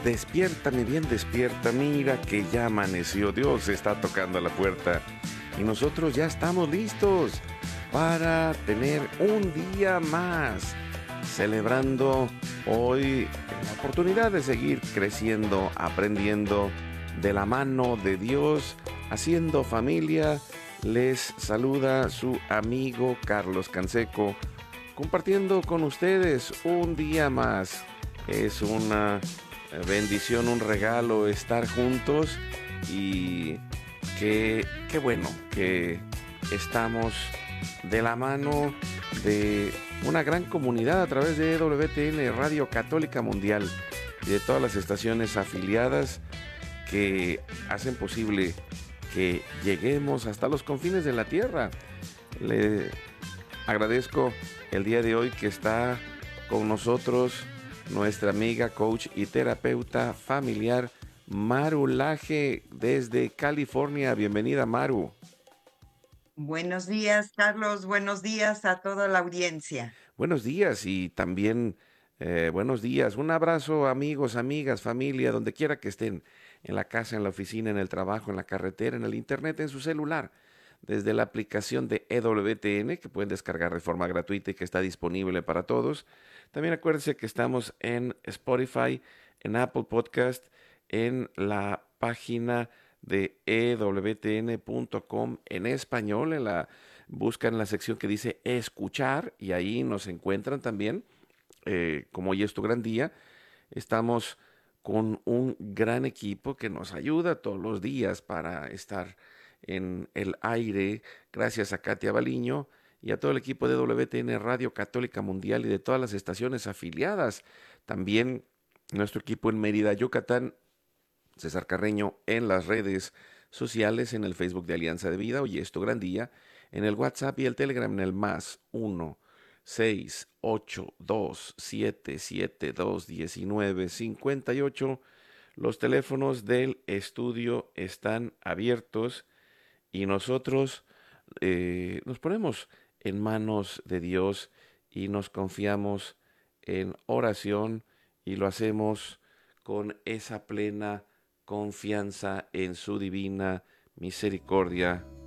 despierta, mi bien, despierta, mira que ya amaneció, Dios está tocando a la puerta y nosotros ya estamos listos para tener un día más, celebrando hoy la oportunidad de seguir creciendo, aprendiendo de la mano de Dios, haciendo familia. Les saluda su amigo Carlos Canseco, compartiendo con ustedes un día más. Es una bendición, un regalo estar juntos y qué bueno que estamos de la mano de una gran comunidad a través de EWTN Radio Católica Mundial y de todas las estaciones afiliadas que hacen posible que lleguemos hasta los confines de la tierra. Le agradezco el día de hoy que está con nosotros nuestra amiga, coach y terapeuta familiar Maru Laje desde California. Bienvenida, Maru. Buenos días, Carlos. Buenos días a toda la audiencia. Buenos días y también buenos días. Un abrazo, amigos, amigas, familia, donde quiera que estén, en la casa, en la oficina, en el trabajo, en la carretera, en el internet, en su celular, desde la aplicación de EWTN, que pueden descargar de forma gratuita y que está disponible para todos. También acuérdense que estamos en Spotify, en Apple Podcast, en la página de ewtn.com en español, buscan la sección que dice escuchar y ahí nos encuentran también. Como hoy es tu gran día, estamos con un gran equipo que nos ayuda todos los días para estar en el aire. Gracias a Katia Baliño y a todo el equipo de WTN Radio Católica Mundial y de todas las estaciones afiliadas. También nuestro equipo en Mérida, Yucatán, César Carreño en las redes sociales, en el Facebook de Alianza de Vida, hoy es tu gran día, en el WhatsApp y el Telegram en el +1 68277221958. Los teléfonos del estudio están abiertos y nosotros nos ponemos en manos de Dios y nos confiamos en oración y lo hacemos con esa plena confianza en su divina misericordia